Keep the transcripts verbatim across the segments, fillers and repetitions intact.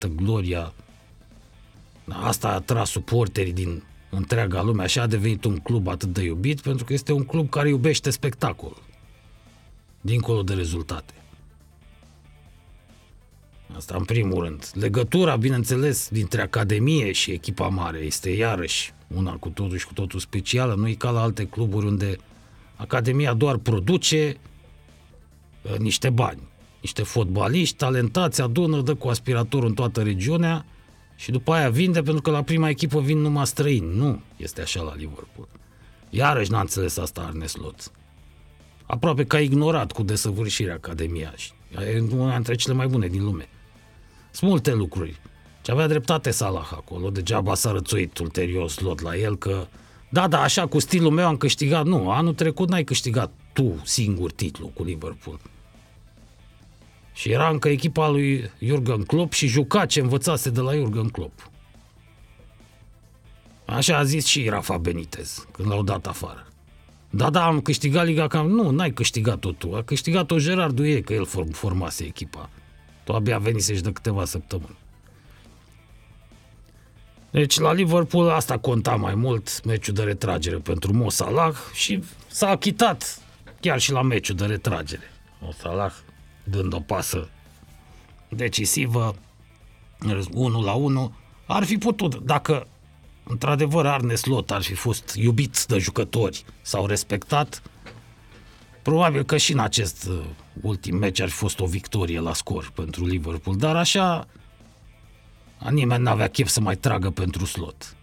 gloria. Asta a atras suporterii din întreaga lume, așa a devenit un club atât de iubit, pentru că este un club care iubește spectacol, dincolo de rezultate. Asta în primul rând. Legătura, bineînțeles, dintre Academie și echipa mare este iarăși una cu totul și cu totul specială. Nu e ca la alte cluburi unde Academia doar produce uh, niște bani. Niște fotbaliști talentați, adună, dă cu aspiratorul în toată regiunea și după aia vinde, pentru că la prima echipă vin numai străini. Nu este așa la Liverpool. Iarăși n-a înțeles asta Arne Slot. Aproape că a ignorat cu desăvârșire Academia. E una dintre cele mai bune din lume. Sunt multe lucruri. Ce avea dreptate Salah acolo, degeaba s-a rățuit ulterior Slot la el că da, da, așa cu stilul meu am câștigat. Nu, anul trecut n-ai câștigat tu singur titlul cu Liverpool. Și era încă echipa lui Jurgen Klopp și juca ce învățase de la Jurgen Klopp. Așa a zis și Rafa Benitez când l-au dat afară. Da, da, am câștigat Liga Cam... Nu, n-ai câștigat-o tu. A câștigat-o Gerard Douillet, că el formase echipa. Tu abia venisești de câteva săptămâni. Deci la Liverpool asta conta mai mult, meciul de retragere pentru Mo Salah, și s-a achitat chiar și la meciul de retragere. Mo Salah dând o pasă decisivă, unu la unu, ar fi putut, dacă într-adevăr Arne Slot ar fi fost iubit de jucători sau respectat, probabil că și în acest ultim meci ar fi fost o victorie la scor pentru Liverpool, dar așa nimeni n-avea chef să mai tragă pentru Slot.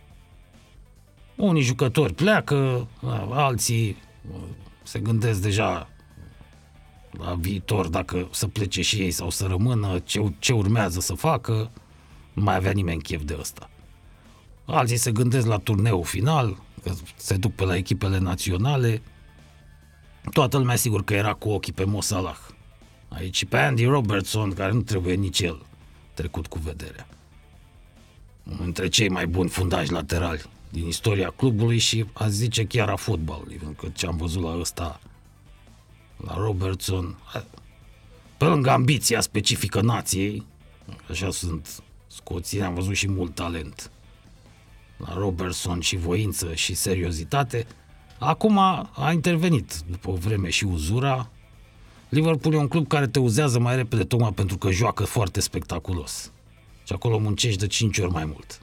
Unii jucători pleacă, alții se gândesc deja la viitor dacă să plece și ei sau să rămână, ce, ce urmează să facă, nu mai avea nimeni chef de ăsta. Alții se gândesc la turneul final, că se duc pe la echipele naționale. Toată lumea sigur că era cu ochii pe Mo Salah. Aici și pe Andy Robertson, care nu trebuie nici el trecut cu vederea. Unul dintre cei mai buni fundași laterali din istoria clubului și a zice chiar a fotbalului, pentru că ce am văzut la ăsta, la Robertson, pe lângă ambiția specifică nației, așa sunt scoții, am văzut și mult talent la Robertson și voință și seriozitate. Acum a intervenit după o vreme și uzura. Liverpool e un club care te uzează mai repede tocmai pentru că joacă foarte spectaculos. Și acolo muncești de cinci ori mai mult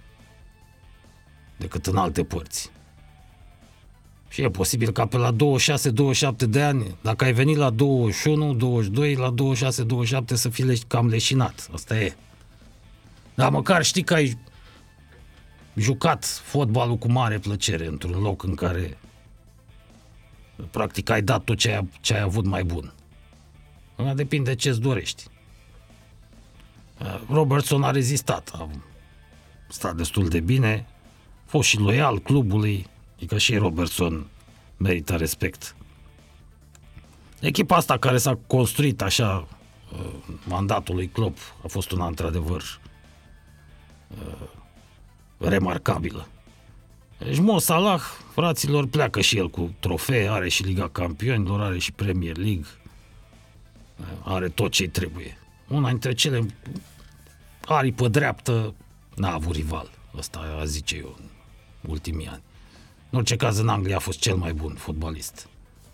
decât în alte părți. Și e posibil ca pe la douăzeci și șase douăzeci și șapte de ani, dacă ai venit la douăzeci și unu douăzeci și doi, la douăzeci și șase douăzeci și șapte să fii cam leșinat. Asta e. Dar măcar știi că ai jucat fotbalul cu mare plăcere într-un loc în care practic ai dat tot ce ai, ce ai avut mai bun. Acum depinde ce-ți dorești. Robertson a rezistat, a stat destul de bine, a fost și loial clubului, adică și Robertson merită respect. Echipa asta care s-a construit așa, mandatul lui Klopp a fost una într-adevăr remarcabilă. Deci Mo Salah, fraților, pleacă și el cu trofee, are și Liga Campionilor, are și Premier League, are tot ce-i trebuie. Una dintre cele aripă dreaptă, n-a avut rival, ăsta a zice eu, în ultimii ani. În orice caz, în Anglia a fost cel mai bun fotbalist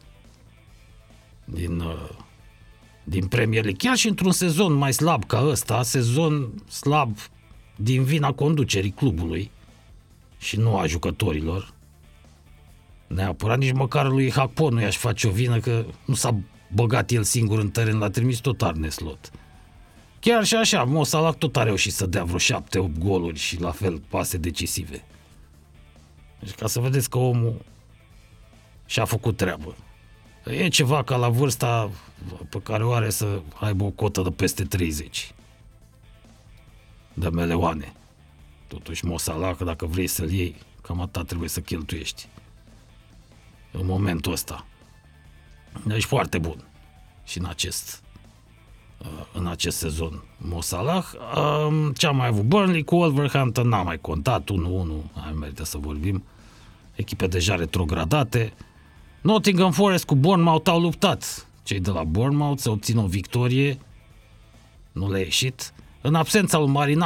din, din Premier League. Chiar și într-un sezon mai slab ca ăsta, sezon slab din vina conducerii clubului și nu a jucătorilor, neapărat, nici măcar lui Hakpo nu i-aș face o vină că nu s-a băgat el singur în teren, l-a trimis tot Arne Slot. Chiar și așa, Mo Salah tot a reușit să dea vreo șapte opt goluri și la fel pase decisive. Deci ca să vedeți că omul și-a făcut treabă. E ceva ca la vârsta pe care o are să aibă o cotă de peste treizeci de meleoane. Totuși Mo Salah, că dacă vrei să-l iei, cam atât trebuie să cheltuiești în momentul ăsta. Deci foarte bun și în acest în acest sezon Mo Salah. Ce am mai avut? Burnley cu Wolverhampton n-a mai contat, unu unu, mai merită să vorbim. Echipe deja retrogradate. Nottingham Forest cu Bournemouth au luptat. Cei de la Bournemouth să obțină o victorie, nu le-a ieșit. În absența lui Marina